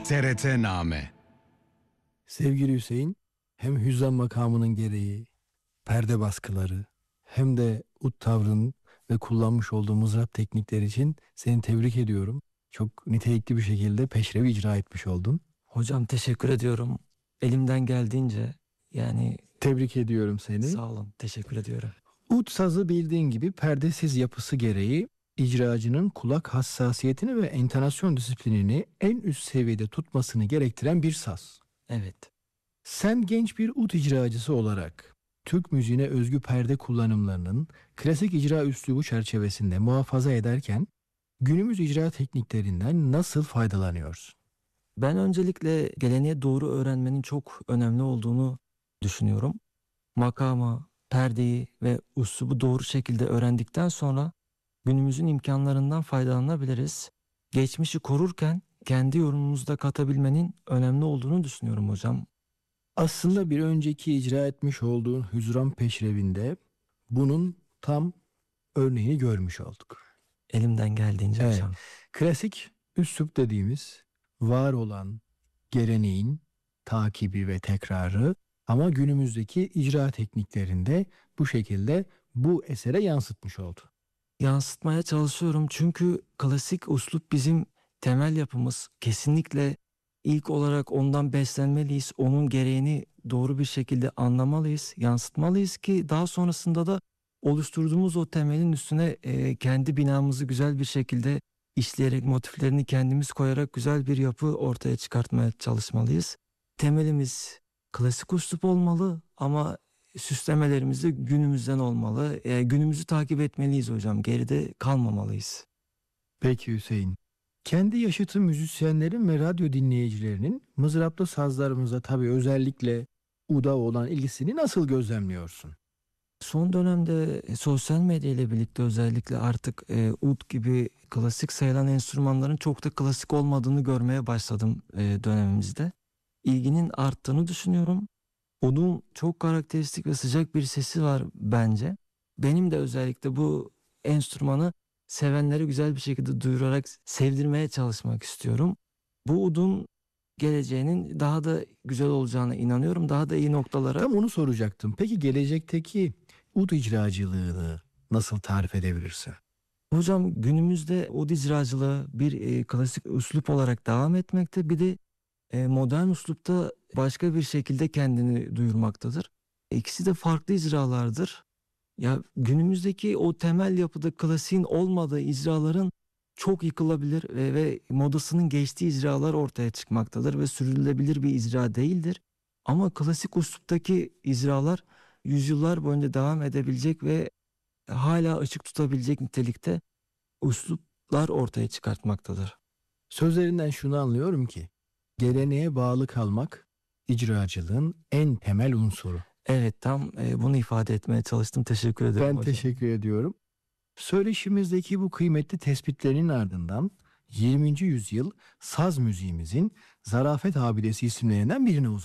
TRT-Name. Sevgili Hüseyin, hem hüzzam makamının gereği, perde baskıları, hem de ud tavrın ve kullanmış olduğu mızrap teknikleri için seni tebrik ediyorum. Çok nitelikli bir şekilde peşrevi icra etmiş oldun. Hocam teşekkür ediyorum. Elimden geldiğince yani Tebrik ediyorum seni. sağ olun, teşekkür ediyorum. Ud sazı bildiğin gibi perdesiz yapısı gereği icracının kulak hassasiyetini ve entonasyon disiplinini en üst seviyede tutmasını gerektiren bir saz. Evet. Sen genç bir ud icracısı olarak Türk müziğine özgü perde kullanımlarının klasik icra üslubu çerçevesinde muhafaza ederken günümüz icra tekniklerinden nasıl faydalanıyorsun? Ben öncelikle geleneğe doğru öğrenmenin çok önemli olduğunu düşünüyorum. Makamı, perdeyi ve üslubu doğru şekilde öğrendikten sonra günümüzün imkanlarından faydalanabiliriz. Geçmişi korurken kendi yorumumuzu da katabilmenin önemli olduğunu düşünüyorum hocam. Aslında bir önceki icra etmiş olduğun Hüzran Peşrevi'nde bunun tam örneğini görmüş olduk. Elimden geldiğince Evet. hocam. Klasik üslup dediğimiz var olan geleneğin takibi ve tekrarı ama günümüzdeki icra tekniklerinde bu şekilde bu esere yansıtmış oldu. Yansıtmaya çalışıyorum çünkü klasik üslup bizim temel yapımız. Kesinlikle ilk olarak ondan beslenmeliyiz. Onun gereğini doğru bir şekilde anlamalıyız, yansıtmalıyız ki daha sonrasında da oluşturduğumuz o temelin üstüne kendi binamızı güzel bir şekilde işleyerek, motiflerini kendimiz koyarak güzel bir yapı ortaya çıkartmaya çalışmalıyız. Temelimiz klasik üslup olmalı ama süslemelerimiz de günümüzden olmalı. Günümüzü takip etmeliyiz hocam. Geride kalmamalıyız. Peki Hüseyin, kendi yaşıtı müzisyenlerin ve radyo dinleyicilerinin mızraplı sazlarımıza tabii özellikle uda olan ilgisini nasıl gözlemliyorsun? Son dönemde sosyal medya ile birlikte özellikle artık ud gibi klasik sayılan enstrümanların çok da klasik olmadığını görmeye başladım dönemimizde. İlginin arttığını düşünüyorum. Udun çok karakteristik ve sıcak bir sesi var bence. Benim de özellikle bu enstrümanı sevenlere güzel bir şekilde duyurarak sevdirmeye çalışmak istiyorum. Bu udun geleceğinin daha da güzel olacağına inanıyorum. Daha da iyi noktalara. Tam onu soracaktım. Peki gelecekteki ud icracılığını nasıl tarif edebilirsin? Hocam günümüzde ud icracılığı bir klasik üslup olarak devam etmekte. Bir de modern üslupta başka bir şekilde kendini duyurmaktadır. İkisi de farklı icralardır. Ya günümüzdeki o temel yapıda klasiğin olmadığı icraların çok yıkılabilir ve modasının geçtiği icralar ortaya çıkmaktadır ve sürdürülebilir bir icra değildir. Ama klasik üsluptaki icralar yüzyıllar boyunca devam edebilecek ve hala ışık tutabilecek nitelikte üsluplar ortaya çıkartmaktadır. Sözlerinden şunu anlıyorum ki geleneğe bağlı kalmak icracılığın en temel unsuru. Evet, tam bunu ifade etmeye çalıştım. Teşekkür ederim Ben hocam. teşekkür ediyorum. Söyleşimizdeki bu kıymetli tespitlerinin ardından 20. yüzyıl saz müziğimizin zarafet abidesi isimlerinden birine uzanıyoruz.